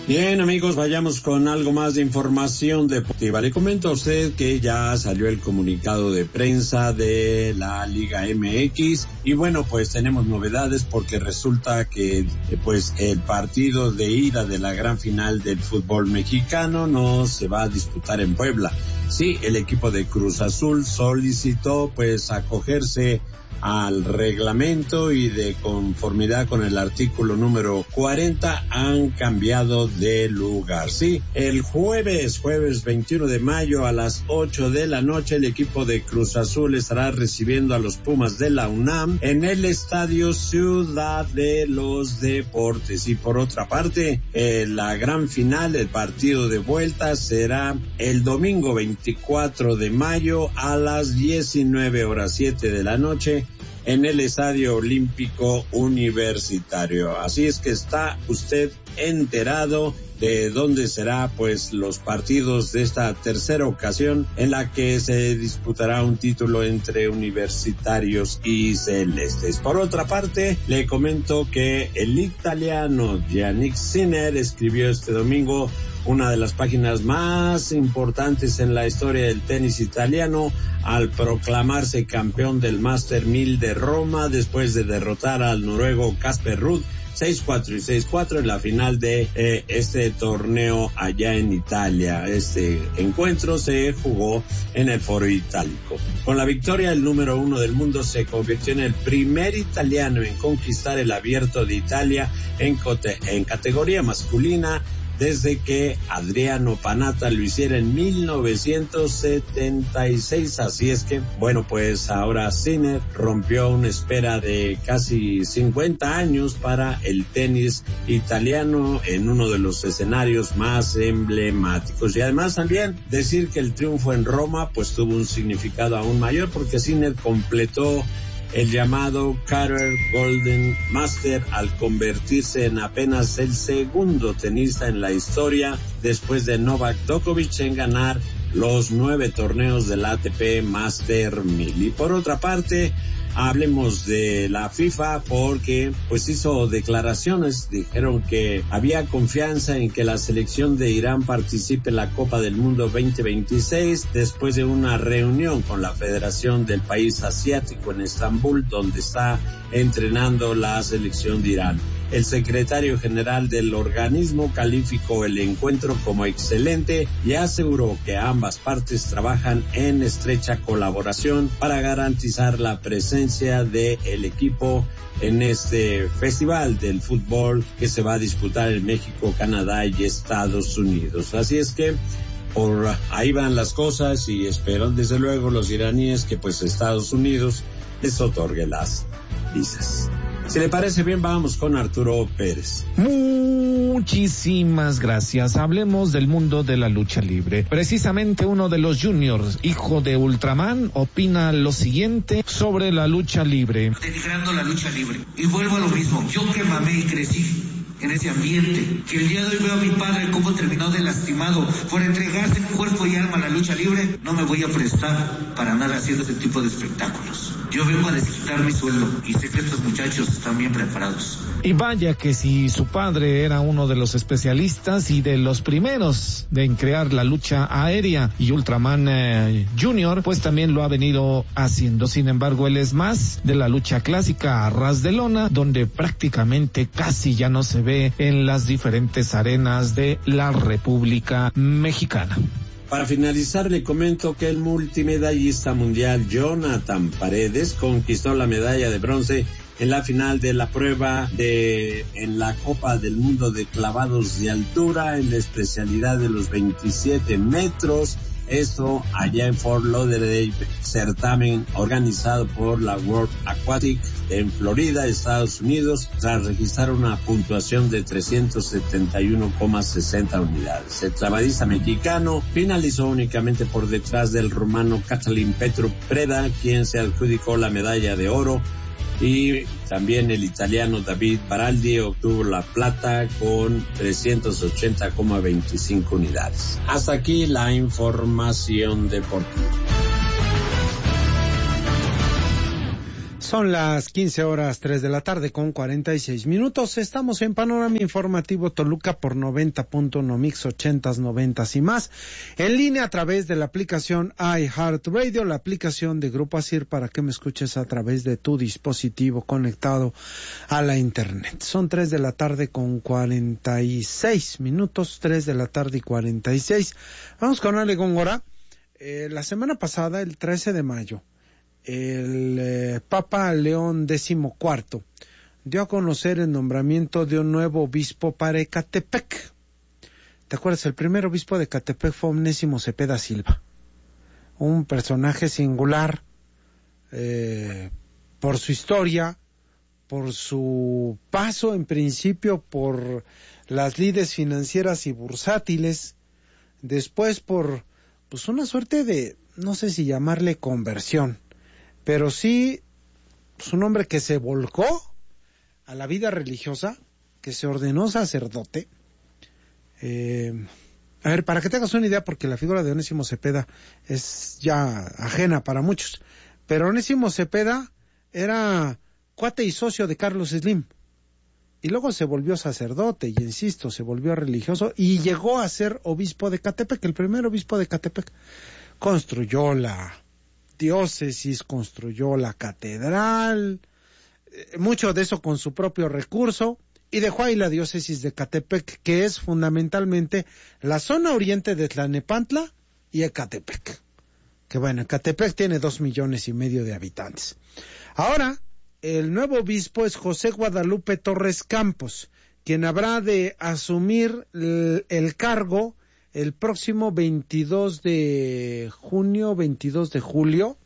Bien, amigos, vayamos con algo más de información deportiva. Le comento a usted que ya salió el comunicado de prensa de la Liga MX y bueno, pues tenemos novedades porque resulta que pues el partido de ida de la gran final del fútbol mexicano no se va a disputar en Puebla. Sí, el equipo de Cruz Azul solicitó pues acogerse al reglamento y de conformidad con el artículo número 40 han cambiado de lugar. Sí, el jueves 21 de mayo a las 8 de la noche el equipo de Cruz Azul estará recibiendo a los Pumas de la UNAM en el Estadio Ciudad de los Deportes. Y por otra parte, la gran final, el partido de vuelta será el domingo 24 de mayo a las 19:07 de la noche en el Estadio Olímpico Universitario. Así es que está usted enterado de dónde será pues los partidos de esta tercera ocasión en la que se disputará un título entre universitarios y celestes. Por otra parte, le comento que el italiano Yannick Sinner escribió este domingo una de las páginas más importantes en la historia del tenis italiano al proclamarse campeón del Master 1000 de Roma después de derrotar al noruego Casper Ruud 6-4 y 6-4 en la final de este torneo allá en Italia. Este encuentro se jugó en el Foro Itálico. Con la victoria, el número 1 del mundo se convirtió en el primer italiano en conquistar el Abierto de Italia en categoría masculina desde que Adriano Panatta lo hiciera en 1976. Así es que, bueno, pues ahora Sinner rompió una espera de casi 50 años para el tenis italiano en uno de los escenarios más emblemáticos. Y además también decir que el triunfo en Roma pues tuvo un significado aún mayor porque Sinner completó el llamado Qatar Golden Master al convertirse en apenas el segundo tenista en la historia después de Novak Djokovic en ganar los 9 torneos del ATP Master 1000. Y por otra parte, hablemos de la FIFA porque pues hizo declaraciones, dijeron que había confianza en que la selección de Irán participe en la Copa del Mundo 2026 después de una reunión con la Federación del país asiático en Estambul, donde está entrenando la selección de Irán. El secretario general del organismo calificó el encuentro como excelente y aseguró que ambas partes trabajan en estrecha colaboración para garantizar la presencia del equipo en este festival del fútbol que se va a disputar en México, Canadá y Estados Unidos. Así es que por ahí van las cosas y esperan desde luego los iraníes que pues Estados Unidos les otorgue las visas. Si le parece bien, vamos con Arturo Pérez. Muchísimas gracias. Hablemos del mundo de la lucha libre. Precisamente uno de los juniors, hijo de Ultraman, opina lo siguiente sobre la lucha libre. Denigrando la lucha libre. Y vuelvo a lo mismo. Yo que mamé y crecí en ese ambiente, que el día de hoy veo a mi padre cómo terminó de lastimado por entregarse en cuerpo y alma a la lucha libre, no me voy a prestar para nada haciendo ese tipo de espectáculos. Yo vengo a desquitar mi sueldo y sé que estos muchachos están bien preparados. Y vaya que si su padre era uno de los especialistas y de los primeros en crear la lucha aérea y Ultraman Junior, pues también lo ha venido haciendo. Sin embargo, él es más de la lucha clásica a ras de lona, donde prácticamente casi ya no se ve en las diferentes arenas de la República Mexicana. Para finalizar, le comento que el multimedallista mundial Jonathan Paredes conquistó la medalla de bronce en la final de la prueba en la Copa del Mundo de clavados de altura en la especialidad de los 27 metros. Esto allá en Fort Lauderdale, certamen organizado por la World Aquatic en Florida, Estados Unidos, tras registrar una puntuación de 371,60 unidades. El clavadista mexicano finalizó únicamente por detrás del rumano Catalin Petru Preda, quien se adjudicó la medalla de oro, y también el italiano David Baraldi obtuvo la plata con 380,25 unidades. Hasta aquí la información deportiva. Son las 15:03 de la tarde con 46 minutos. Estamos en Panorama Informativo Toluca por 90.1 Mix 80s, 90s y más. En línea a través de la aplicación iHeartRadio, la aplicación de Grupo Asir, para que me escuches a través de tu dispositivo conectado a la internet. Son 3 de la tarde con 46 minutos, 3 de la tarde y 46. Vamos con Ale Góngora. La semana pasada, el 13 de mayo, el Papa León XIV dio a conocer el nombramiento de un nuevo obispo para Ecatepec. ¿Te acuerdas? El primer obispo de Ecatepec fue Onésimo Cepeda Silva, un personaje singular por su historia, por su paso en principio por las lides financieras y bursátiles, después por pues una suerte de, no sé si llamarle conversión, pero sí, es un hombre que se volcó a la vida religiosa, que se ordenó sacerdote. A ver, para que te hagas una idea, porque la figura de Onésimo Cepeda es ya ajena para muchos, pero Onésimo Cepeda era cuate y socio de Carlos Slim, y luego se volvió sacerdote, y insisto, se volvió religioso, y llegó a ser obispo de Ecatepec, el primer obispo de Ecatepec. Construyó la diócesis, construyó la catedral, mucho de eso con su propio recurso, y dejó ahí la diócesis de Ecatepec, que es fundamentalmente la zona oriente de Tlalnepantla y Ecatepec. Que bueno, Ecatepec tiene 2,5 millones de habitantes. Ahora, el nuevo obispo es José Guadalupe Torres Campos, quien habrá de asumir el cargo el próximo 22 de junio, 22 de julio,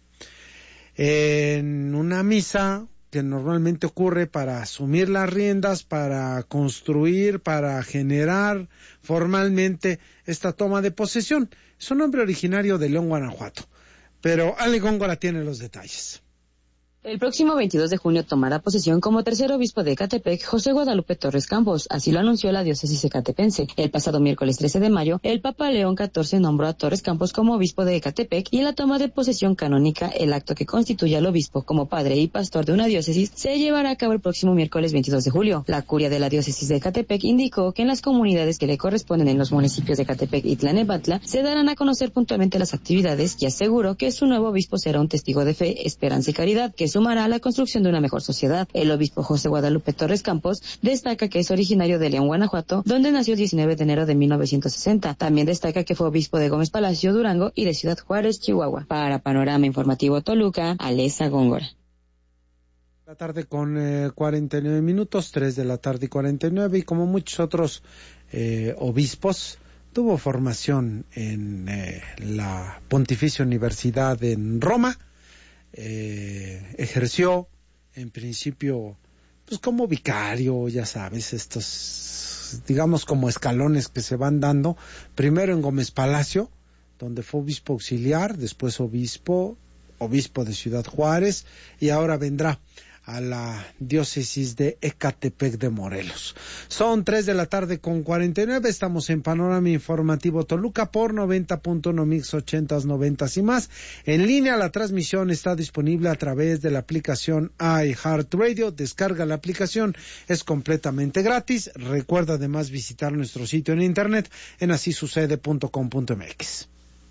en una misa que normalmente ocurre para asumir las riendas, para construir, para generar formalmente esta toma de posesión. Es un hombre originario de León, Guanajuato, pero Ale Góngora tiene los detalles. El próximo 22 de junio tomará posesión como tercer obispo de Ecatepec José Guadalupe Torres Campos, así lo anunció la diócesis ecatepense. El pasado miércoles 13 de mayo, el Papa León XIV nombró a Torres Campos como obispo de Ecatepec, y en la toma de posesión canónica, el acto que constituye al obispo como padre y pastor de una diócesis, se llevará a cabo el próximo miércoles 22 de julio. La curia de la diócesis de Ecatepec indicó que en las comunidades que le corresponden en los municipios de Ecatepec y Tlalnepantla se darán a conocer puntualmente las actividades, y aseguró que su nuevo obispo será un testigo de fe, esperanza y caridad, que sumará a la construcción de una mejor sociedad. El obispo José Guadalupe Torres Campos destaca que es originario de León, Guanajuato, donde nació el 19 de enero de 1960. También destaca que fue obispo de Gómez Palacio, Durango, y de Ciudad Juárez, Chihuahua. Para Panorama Informativo Toluca, Alesa Góngora. La tarde con 49 minutos, 3 de la tarde y 49, y como muchos otros obispos, tuvo formación en la Pontificia Universidad en Roma. Ejerció en principio pues como vicario, ya sabes, estos digamos como escalones que se van dando, primero en Gómez Palacio, donde fue obispo auxiliar, después obispo de Ciudad Juárez, y ahora vendrá a la diócesis de Ecatepec de Morelos. Son 3 de la tarde con 49, estamos en Panorama Informativo Toluca por 90.1 Mix 80s, 90s y más. En línea la transmisión está disponible a través de la aplicación iHeartRadio. Descarga la aplicación, es completamente gratis. Recuerda además visitar nuestro sitio en internet en asisucede.com.mx.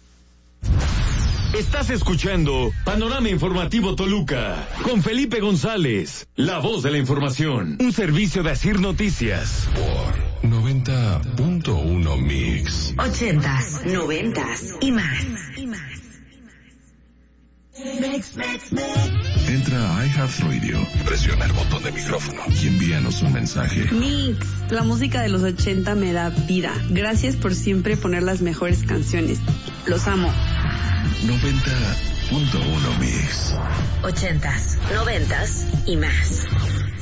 Estás escuchando Panorama Informativo Toluca con Felipe González, la voz de la información. Un servicio de Asir Noticias por 90.1 Mix. 80s, 90s y más. Entra a iHeartRadio, presiona el botón de micrófono y envíanos un mensaje. Mix, la música de los 80 me da vida. Gracias por siempre poner las mejores canciones. Los amo. 90.1 Mix. 80s, 90s y más.